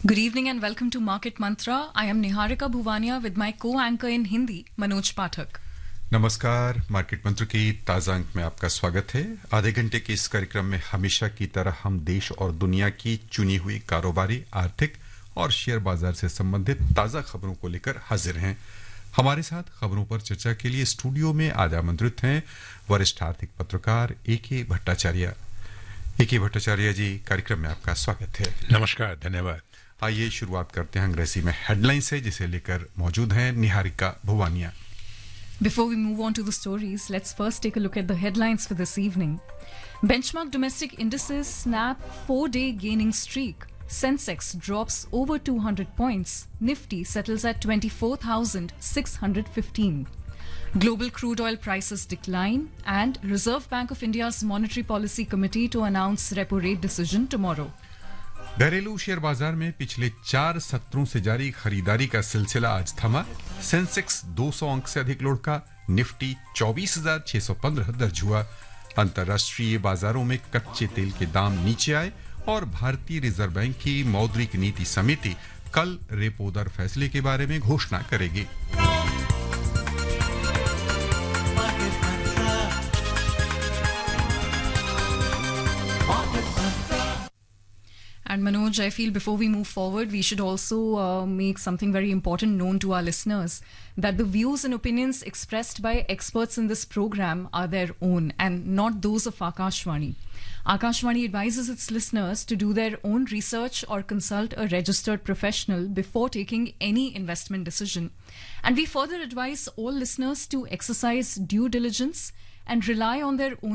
Good evening and welcome to Market Mantra. I am Niharika Bhuvania with my co-anchor in Hindi, Manoj Pathak. नमस्कार। Market मंत्र की ताज़ा अंक में आपका स्वागत है। आधे घंटे के इस कार्यक्रम में हमेशा की तरह हम देश और दुनिया की चुनी हुई कारोबारी, आर्थिक और शेयर बाजार से संबंधित ताज़ा खबरों को लेकर हाजिर हैं। हमारे साथ खबरों पर चर्चा के लिए स्टूडियो में आज आमंत्रित हैं वरिष्ठ आर्थिक पत्रकार ए.के. भट्टाचार्य। ए.के. भट्टाचार्य जी, कार्यक्रम में आपका स्वागत है। नमस्कार, धन्यवाद। आइए शुरुआत करते हैं अंग्रेजी में हेडलाइन से, जिसे लेकर मौजूद हैं Niharika Bhuwania. Before we move on to the stories, let's first take a look at the headlines for this evening. Benchmark domestic indices snap 4-day gaining streak. Sensex drops over 200 points. Nifty settles at 24,615. Global crude oil prices decline, and Reserve Bank of India's Monetary Policy Committee to announce repo rate decision tomorrow. घरेलू share बाजार में पिछले 4 सत्रों से जारी खरीदारी का सिलसिला आज थमा। सेंसेक्स 200 अंक से अधिक लुढ़का, निफ्टी 24,615 दर्ज हुआ। अंतर्राष्ट्रीय बाजारों में कच्चे तेल के दाम नीचे आए और भारतीय रिजर्व बैंक की मौद्रिक नीति समिति कल रेपो दर फैसले के बारे में घोषणा करेगी। And Manoj, I feel before we move forward, we should also make something very important known to our listeners, that the views and opinions expressed by experts in this program are their own and not those of Akashvani. Akashvani advises its listeners to do their own research or consult a registered professional before taking any investment decision. And we further advise all listeners to exercise due diligence and rely on their own